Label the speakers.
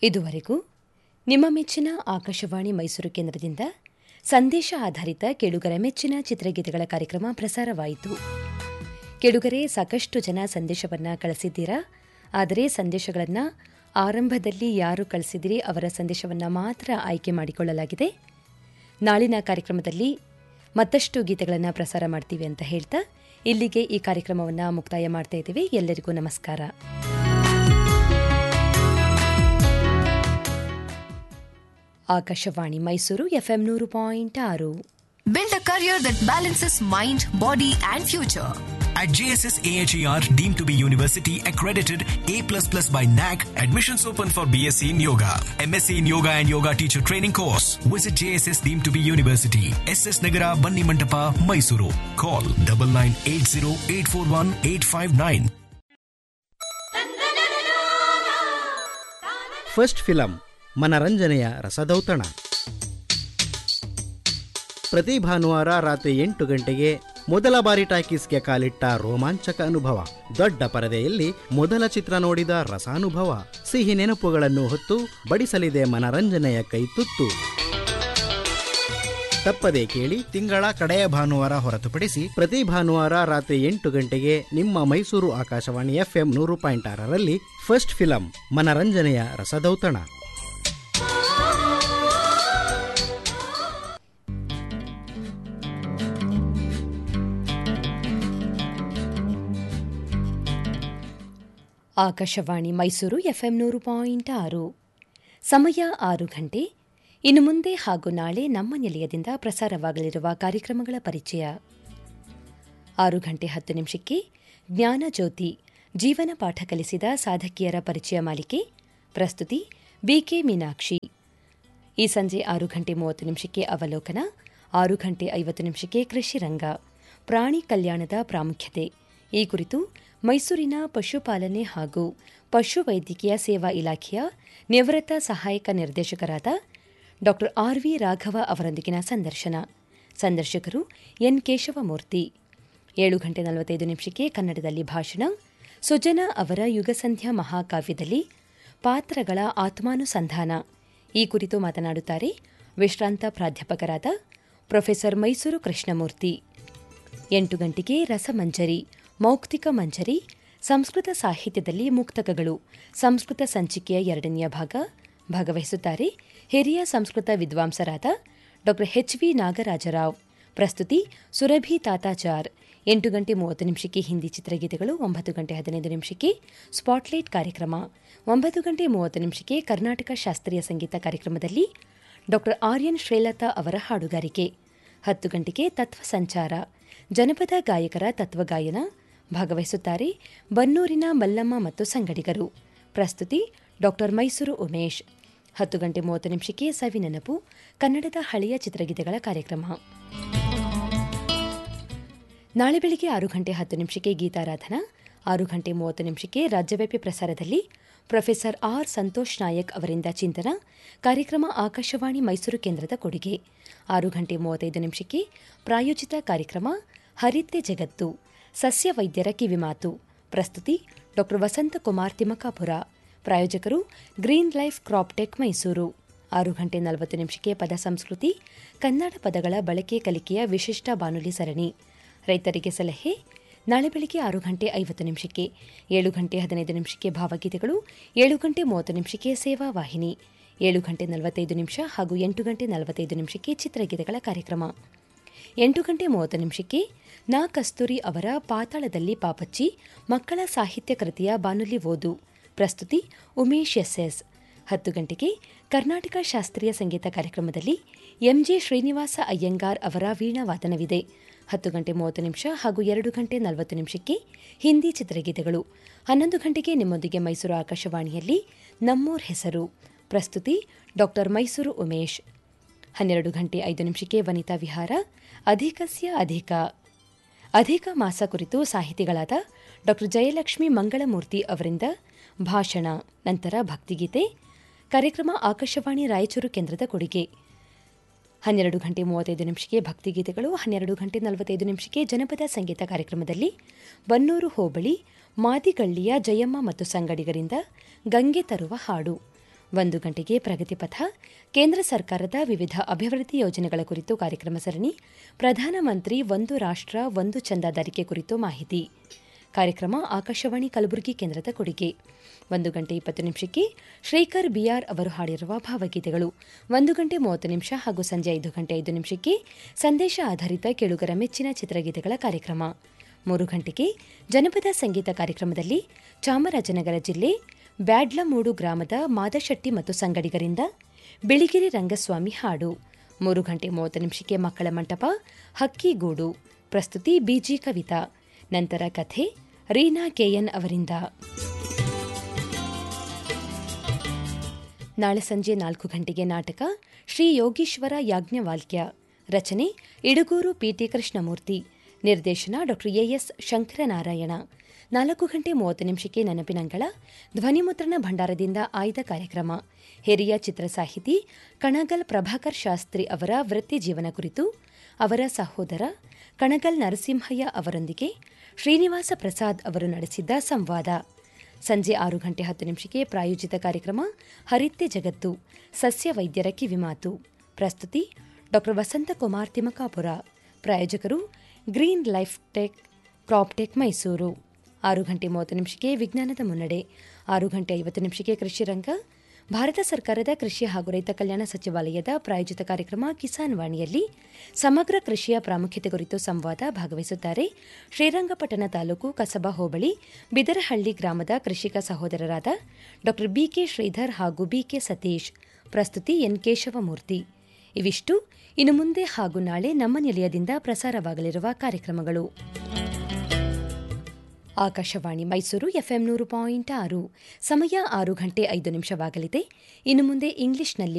Speaker 1: ಇದುವರೆಗೂ ನಿಮ್ಮ ಮೆಚ್ಚಿನ ಆಕಾಶವಾಣಿ ಮೈಸೂರು ಕೇಂದ್ರದಿಂದ ಸಂದೇಶ ಆಧಾರಿತ ಕೇಳುಗರ ಮೆಚ್ಚಿನ ಚಿತ್ರಗೀತೆಗಳ ಕಾರ್ಯಕ್ರಮ ಪ್ರಸಾರವಾಯಿತು. ಕೇಳುಗರೆ, ಸಾಕಷ್ಟು ಜನ ಸಂದೇಶವನ್ನು ಕಳಿಸಿದ್ದೀರಾ. ಆದರೆ ಸಂದೇಶಗಳನ್ನು ಆರಂಭದಲ್ಲಿ ಯಾರು ಕಳಿಸಿದಿರಿ ಅವರ ಸಂದೇಶವನ್ನು ಮಾತ್ರ ಆಯ್ಕೆ ಮಾಡಿಕೊಳ್ಳಲಾಗಿದೆ. ನಾಳಿನ ಕಾರ್ಯಕ್ರಮದಲ್ಲಿ ಮತ್ತಷ್ಟು ಗೀತೆಗಳನ್ನು ಪ್ರಸಾರ ಮಾಡ್ತೀವಿ ಅಂತ ಹೇಳ್ತಾ ಇಲ್ಲಿಗೆ ಈ ಕಾರ್ಯಕ್ರಮವನ್ನು ಮುಕ್ತಾಯ ಮಾಡ್ತಾ ಇದ್ದೀವಿ. ಎಲ್ಲರಿಗೂ ನಮಸ್ಕಾರ. Akashvani Mysuru FM 100.6.
Speaker 2: Build a career that balances mind, body and future.
Speaker 3: At JSS AHER, deemed to be university accredited A++ by NAC, admissions open for BSc in Yoga, MSc in Yoga and Yoga Teacher Training course. Visit JSS deemed to be university, SS Nagara, Banni Mantapa, Mysuru. Call 9980841859.
Speaker 4: First film ಮನರಂಜನೆಯ ರಸದೌತಣ. ಪ್ರತಿ ಭಾನುವಾರ ರಾತ್ರಿ 8 ಗಂಟೆಗೆ ಮೊದಲ ಬಾರಿ ಟಾಕೀಸ್ಗೆ ಕಾಲಿಟ್ಟ ರೋಮಾಂಚಕ ಅನುಭವ. ದೊಡ್ಡ ಪರದೆಯಲ್ಲಿ ಮೊದಲ ಚಿತ್ರ ನೋಡಿದ ರಸಾನುಭವ. ಸಿಹಿ ನೆನಪುಗಳನ್ನು ಹೊತ್ತು ಬಡಿಸಲಿದೆ ಮನರಂಜನೆಯ ಕೈತುತ್ತು. ತಪ್ಪದೇ ಕೇಳಿ. ತಿಂಗಳ ಕಡೆಯ ಭಾನುವಾರ ಹೊರತುಪಡಿಸಿ ಪ್ರತಿ ಭಾನುವಾರ ರಾತ್ರಿ 8 ಗಂಟೆಗೆ ನಿಮ್ಮ Mysuru Akashvani FM 100.6ರಲ್ಲಿ first film ಮನರಂಜನೆಯ ರಸದೌತಣ.
Speaker 1: ಆಕಾಶವಾಣಿ ಮೈಸೂರು ಎಫ್ಎಂ 100.6. ಸಮಯ 6 ಗಂಟೆ. ಇನ್ನು ಮುಂದೆ ಹಾಗೂ ನಾಳೆ ನಮ್ಮ ನಿಲಯದಿಂದ ಪ್ರಸಾರವಾಗಲಿರುವ ಕಾರ್ಯಕ್ರಮಗಳ ಪರಿಚಯ. 6 ಗಂಟೆ 10 ನಿಮಿಷಕ್ಕೆ ಜ್ಞಾನ ಜ್ಯೋತಿ ಜೀವನ ಪಾಠ ಕಲಿಸಿದ ಸಾಧಕಿಯರ ಪರಿಚಯ ಮಾಲಿಕೆ. ಪ್ರಸ್ತುತಿ ಬಿಕೆ ಮೀನಾಕ್ಷಿ. ಈ ಸಂಜೆ 6 ಗಂಟೆ 30 ನಿಮಿಷಕ್ಕೆ ಅವಲೋಕನ. 6 ಗಂಟೆ 50 ನಿಮಿಷಕ್ಕೆ ಕೃಷಿ ರಂಗ, ಪ್ರಾಣಿ ಕಲ್ಯಾಣದ ಪ್ರಾಮುಖ್ಯತೆ ಈ ಕುರಿತು ಮೈಸೂರಿನ ಪಶುಪಾಲನೆ ಹಾಗೂ ಪಶುವೈದ್ಯಕೀಯ ಸೇವಾ ಇಲಾಖೆಯ ನಿವೃತ್ತ ಸಹಾಯಕ ನಿರ್ದೇಶಕರಾದ ಡಾ ಆರ್ವಿ ರಾಘವ ಅವರೊಂದಿಗಿನ ಸಂದರ್ಶನ. ಸಂದರ್ಶಕರು ಎನ್ ಕೇಶವಮೂರ್ತಿ. 7 ಗಂಟೆ 45 ನಿಮಿಷಕ್ಕೆ ಕನ್ನಡದಲ್ಲಿ ಭಾಷಣ. ಸುಜನಾ ಅವರ ಯುಗಸಂಧ್ಯಾ ಮಹಾಕಾವ್ಯದಲ್ಲಿ ಪಾತ್ರಗಳ ಆತ್ಮಾನುಸಂಧಾನ ಈ ಕುರಿತು ಮಾತನಾಡುತ್ತಾರೆ ವಿಶ್ರಾಂತ ಪ್ರಾಧ್ಯಾಪಕರಾದ ಪ್ರೊಫೆಸರ್ ಮೈಸೂರು ಕೃಷ್ಣಮೂರ್ತಿ. 8 ಗಂಟೆಗೆ ರಸಮಂಜರಿ ಮೌಕ್ತಿಕ ಮಂಜರಿ, ಸಂಸ್ಕೃತ ಸಾಹಿತ್ಯದಲ್ಲಿ ಮುಕ್ತಕಗಳು, ಸಂಸ್ಕೃತ ಸಂಚಿಕೆಯ 2ನೇ ಭಾಗ. ಭಾಗವಹಿಸುತ್ತಾರೆ ಹಿರಿಯ ಸಂಸ್ಕೃತ ವಿದ್ವಾಂಸರಾದ ಡಾ HV ನಾಗರಾಜರಾವ್. ಪ್ರಸ್ತುತಿ ಸುರಭಿ ತಾತಾಚಾರ್. 8 ಗಂಟೆ 30 ನಿಮಿಷಕ್ಕೆ ಹಿಂದಿ ಚಿತ್ರಗೀತೆಗಳು. 9 ಗಂಟೆ 15 ನಿಮಿಷಕ್ಕೆ ಸ್ಪಾಟ್ಲೈಟ್ ಕಾರ್ಯಕ್ರಮ. 9 ಗಂಟೆ 30 ನಿಮಿಷಕ್ಕೆ ಕರ್ನಾಟಕ ಶಾಸ್ತ್ರೀಯ ಸಂಗೀತ ಕಾರ್ಯಕ್ರಮದಲ್ಲಿ ಡಾ ಆರ್ಯನ್ ಶ್ರೇಲತಾ ಅವರ ಹಾಡುಗಾರಿಕೆ. 10 ಗಂಟೆಗೆ ತತ್ವ ಸಂಚಾರ, ಜನಪದ ಗಾಯಕರ ತತ್ವಗಾಯನ. ಭಾಗವಹಿಸುತ್ತಾರೆ ಬನ್ನೂರಿನ ಮಲ್ಲಮ್ಮ ಮತ್ತು ಸಂಗಡಿಗರು. ಪ್ರಸ್ತುತಿ ಡಾ ಮೈಸೂರು ಉಮೇಶ್. 10 ಗಂಟೆ 30 ನಿಮಿಷಕ್ಕೆ ಸವಿನೆನಪು, ಕನ್ನಡದ ಹಳೆಯ ಚಿತ್ರಗೀತೆಗಳ ಕಾರ್ಯಕ್ರಮ. ನಾಳೆ ಬೆಳಿಗ್ಗೆ 6 ಗಂಟೆ 10 ನಿಮಿಷಕ್ಕೆ ಗೀತಾರಾಧನಾ. 6 ಗಂಟೆ 30 ನಿಮಿಷಕ್ಕೆ ರಾಜ್ಯವ್ಯಾಪಿ ಪ್ರಸಾರದಲ್ಲಿ ಪ್ರೊಫೆಸರ್ ಆರ್ ಸಂತೋಷ್ ನಾಯಕ್ ಅವರಿಂದ ಚಿಂತನ ಕಾರ್ಯಕ್ರಮ. ಆಕಾಶವಾಣಿ ಮೈಸೂರು ಕೇಂದ್ರದ ಕೊಡುಗೆ. 6 ಗಂಟೆ 35 ನಿಮಿಷಕ್ಕೆ ಪ್ರಾಯೋಜಿತ ಕಾರ್ಯಕ್ರಮ ಹರಿತೆ ಜಗತ್ತು, ಸಸ್ಯ ವೈದ್ಯರ ಕಿವಿಮಾತು. ಪ್ರಸ್ತುತಿ ಡಾ ವಸಂತಕುಮಾರ್ ತಿಮಕಾಪುರ. ಪ್ರಾಯೋಜಕರು green life crop tech Mysuru. 6 ಗಂಟೆ 40 ನಿಮಿಷಕ್ಕೆ ಪದ ಸಂಸ್ಕೃತಿ, ಕನ್ನಡ ಪದಗಳ ಬಳಕೆ ಕಲಿಕೆಯ ವಿಶಿಷ್ಟ ಬಾನುಲಿ ಸರಣಿ. ರೈತರಿಗೆ ಸಲಹೆ. ನಾಳೆ ಬೆಳಿಗ್ಗೆ 6 ಗಂಟೆ 50 ನಿಮಿಷಕ್ಕೆ, 7 ಗಂಟೆ 15 ನಿಮಿಷಕ್ಕೆ ಭಾವಗೀತೆಗಳು, 7 ಗಂಟೆ 30 ನಿಮಿಷಕ್ಕೆ ಸೇವಾ ವಾಹಿನಿ, 7 ಗಂಟೆ 45 ನಿಮಿಷ ಹಾಗೂ 8 ಗಂಟೆ 45 ನಿಮಿಷಕ್ಕೆ ಚಿತ್ರಗೀತೆಗಳ ಕಾರ್ಯಕ್ರಮ. 8 ಗಂಟೆ 30 ನಿಮಿಷಕ್ಕೆ ನಾ ಕಸ್ತೂರಿ ಅವರ ಪಾತಾಳದಲ್ಲಿ ಪಾಪಚ್ಚಿ ಮಕ್ಕಳ ಸಾಹಿತ್ಯ ಕೃತಿಯ ಬಾನುಲಿ ಓದು. ಪ್ರಸ್ತುತಿ ಉಮೇಶ್ SS. 10 ಗಂಟೆಗೆ ಕರ್ನಾಟಕ ಶಾಸ್ತ್ರೀಯ ಸಂಗೀತ ಕಾರ್ಯಕ್ರಮದಲ್ಲಿ ಎಂಜೆ ಶ್ರೀನಿವಾಸ ಅಯ್ಯಂಗಾರ್ ಅವರ ವೀಣಾವಾದನವಿದೆ. 10 ಗಂಟೆ 30 ನಿಮಿಷ ಹಾಗೂ 2 ಗಂಟೆ 40 ನಿಮಿಷಕ್ಕೆ ಹಿಂದಿ ಚಿತ್ರಗೀತೆಗಳು. 11 ಗಂಟೆಗೆ ನಿಮ್ಮೊಂದಿಗೆ ಮೈಸೂರು ಆಕಾಶವಾಣಿಯಲ್ಲಿ ನಮ್ಮೂರ್ ಹೆಸರು. ಪ್ರಸ್ತುತಿ ಡಾ ಮೈಸೂರು ಉಮೇಶ್. 12 ಗಂಟೆ 5 ನಿಮಿಷಕ್ಕೆ ವನಿತಾ ವಿಹಾರ. ಅಧಿಕಸ್ಯ ಅಧಿಕ ಮಾಸ ಕುರಿತು ಸಾಹಿತಿಗಳಾದ ಡಾ ಜಯಲಕ್ಷ್ಮಿ ಮಂಗಳಮೂರ್ತಿ ಅವರಿಂದ ಭಾಷಣ. ನಂತರ ಭಕ್ತಿಗೀತೆ ಕಾರ್ಯಕ್ರಮ. ಆಕಾಶವಾಣಿ ರಾಯಚೂರು ಕೇಂದ್ರದ ಕೊಡುಗೆ. 12 ಗಂಟೆ 35 ನಿಮಿಷಕ್ಕೆ ಭಕ್ತಿಗೀತೆಗಳು. 12 ಗಂಟೆ 45 ನಿಮಿಷಕ್ಕೆ ಜನಪದ ಸಂಗೀತ ಕಾರ್ಯಕ್ರಮದಲ್ಲಿ ಬನ್ನೂರು ಹೋಬಳಿ ಮಾದಿಗಳ್ಳಿಯ ಜಯಮ್ಮ ಮತ್ತು ಸಂಗಡಿಗರಿಂದ ಗಂಗೆ ತರುವ ಹಾಡು. 1 ಗಂಟೆಗೆ ಪ್ರಗತಿಪಥ, ಕೇಂದ್ರ ಸರ್ಕಾರದ ವಿವಿಧ ಅಭಿವೃದ್ಧಿ ಯೋಜನೆಗಳ ಕುರಿತು ಕಾರ್ಯಕ್ರಮ ಸರಣಿ, ಪ್ರಧಾನಮಂತ್ರಿ ಒಂದು ರಾಷ್ಟ್ರ ಒಂದು ಚಂದಾದಾರಿಕೆ ಕುರಿತು ಮಾಹಿತಿ. ಕಾರ್ಯಕ್ರಮ ಆಕಾಶವಾಣಿ ಕಲಬುರಗಿ ಕೇಂದ್ರದ ಕೊಡುಗೆ. 1 ಗಂಟೆ 20 ನಿಮಿಷಕ್ಕೆ ಶ್ರೀಕರ್ ಬಿಆರ್ ಅವರು ಹಾಡಿರುವ ಭಾವಗೀತೆಗಳು. 1 ಗಂಟೆ 30 ನಿಮಿಷ ಹಾಗೂ ಸಂಜೆ 5 ಗಂಟೆ 5 ನಿಮಿಷಕ್ಕೆ ಸಂದೇಶ ಆಧಾರಿತ ಕೇಳುಗರ ಮೆಚ್ಚಿನ ಚಿತ್ರಗೀತೆಗಳ ಕಾರ್ಯಕ್ರಮ. 3 ಗಂಟೆಗೆ ಜನಪದ ಸಂಗೀತ ಕಾರ್ಯಕ್ರಮದಲ್ಲಿ ಚಾಮರಾಜನಗರ ಜಿಲ್ಲೆ ಬ್ಯಾಡ್ಲಮೂಡು ಗ್ರಾಮದ ಮಾದಶೆಟ್ಟಿ ಮತ್ತು ಸಂಗಡಿಗರಿಂದ ಬಿಳಿಗಿರಿ ರಂಗಸ್ವಾಮಿ ಹಾಡು. 3 ಗಂಟೆ 30 ನಿಮಿಷಕ್ಕೆ ಮಕ್ಕಳ ಮಂಟಪ ಹಕ್ಕಿಗೂಡು, ಪ್ರಸ್ತುತಿ ಬಿಜಿ ಕವಿತಾ. ನಂತರ ಕಥೆ ರೀನಾ ಕೆಎನ್ ಅವರಿಂದ. ನಾಳೆ ಸಂಜೆ 4 ಗಂಟೆಗೆ ನಾಟಕ ಶ್ರೀ ಯೋಗೀಶ್ವರ ಯಾಜ್ಞವಾಲ್ಕ್ಯ, ರಚನೆ ಇಡುಗೂರು ಪಿಟಿ ಕೃಷ್ಣಮೂರ್ತಿ, ನಿರ್ದೇಶನ ಡಾ ಎಎಸ್ ಶಂಕರನಾರಾಯಣ. 4 ಗಂಟೆ 30 ನಿಮಿಷಕ್ಕೆ ನೆನಪಿನಂಗಳ ಧ್ವನಿಮುದ್ರಣ ಭಂಡಾರದಿಂದ ಆಯ್ದ ಕಾರ್ಯಕ್ರಮ. ಹಿರಿಯ ಚಿತ್ರಸಾಹಿತಿ ಕಣಗಲ್ ಪ್ರಭಾಕರ್ ಶಾಸ್ತ್ರಿ ಅವರ ವೃತ್ತಿ ಜೀವನ ಕುರಿತು ಅವರ ಸಹೋದರ ಕಣಗಲ್ ನರಸಿಂಹಯ್ಯ ಅವರೊಂದಿಗೆ ಶ್ರೀನಿವಾಸ ಪ್ರಸಾದ್ ಅವರು ನಡೆಸಿದ್ದ ಸಂವಾದ. ಸಂಜೆ 6 ಗಂಟೆ 10 ನಿಮಿಷಕ್ಕೆ ಪ್ರಾಯೋಜಿತ ಕಾರ್ಯಕ್ರಮ ಹರಿತ್ಯ ಜಗತ್ತು, ಸಸ್ಯ ವೈದ್ಯರ ಕಿವಿಮಾತು, ಪ್ರಸ್ತುತಿ ಡಾ ವಸಂತಕುಮಾರ್ ತಿಮಕಾಪುರ, ಪ್ರಾಯೋಜಕರು green life tech Croptech Mysuru. 6 ಗಂಟೆ 30 ನಿಮಿಷಕ್ಕೆ ವಿಜ್ಞಾನದ ಮುನ್ನಡೆ. 6 ಗಂಟೆ 50 ನಿಮಿಷಕ್ಕೆ ಕೃಷಿ ರಂಗ, ಭಾರತ ಸರ್ಕಾರದ ಕೃಷಿ ಹಾಗೂ ರೈತ ಕಲ್ಯಾಣ ಸಚಿವಾಲಯದ ಪ್ರಾಯೋಜಿತ ಕಾರ್ಯಕ್ರಮ ಕಿಸಾನ್ ವಾಣಿಯಲ್ಲಿ ಸಮಗ್ರ ಕೃಷಿಯ ಪ್ರಾಮುಖ್ಯತೆ ಕುರಿತು ಸಂವಾದ. ಭಾಗವಹಿಸುತ್ತಾರೆ ಶ್ರೀರಂಗಪಟ್ಟಣ ತಾಲೂಕು ಕಸಬಾ ಹೋಬಳಿ ಬಿದರಹಳ್ಳಿ ಗ್ರಾಮದ ಕೃಷಿಕ ಸಹೋದರರಾದ ಡಾ ಬಿಕೆ ಶ್ರೀಧರ್ ಹಾಗೂ ಬಿಕೆ ಸತೀಶ್, ಪ್ರಸ್ತುತಿ ಎನ್ ಕೇಶವಮೂರ್ತಿ. ಇವಿಷ್ಟು ಇನ್ನು ಮುಂದೆ ಹಾಗೂ ನಾಳೆ ನಮ್ಮ ನಿಲಯದಿಂದ ಪ್ರಸಾರವಾಗಲಿರುವ ಕಾರ್ಯಕ್ರಮಗಳು. ಆಕಾಶವಾಣಿ ಮೈಸೂರು ಎಫ್ಎಂ 100.6. ಸಮಯ 6 ಗಂಟೆ 5 ನಿಮಿಷವಾಗಲಿದೆ. ಇನ್ನು ಮುಂದೆ ಇಂಗ್ಲಿಷ್ನಲ್ಲಿ